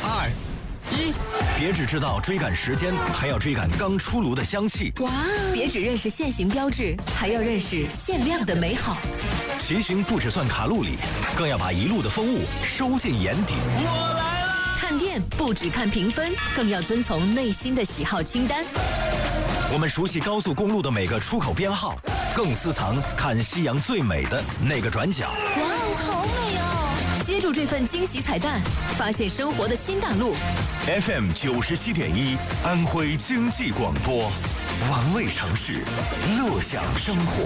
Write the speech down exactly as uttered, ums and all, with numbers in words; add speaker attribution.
Speaker 1: 二、一，别只知道追赶时间，还要追赶刚出炉的香气。
Speaker 2: 哇！别只认识限行标志，还要认识限量的美好。
Speaker 1: 骑行不只算卡路里，更要把一路的风物收进眼底。
Speaker 3: 我来了！
Speaker 2: 看店不只看评分，更要遵从内心的喜好清单。
Speaker 1: 我们熟悉高速公路的每个出口编号，更私藏看夕阳最美的那个转角。
Speaker 2: 哇哦，好美哦！接住这份惊喜彩蛋，发现生活的新大陆。
Speaker 1: F M 九十七点一，安徽经济广播，玩味城市，乐享生活。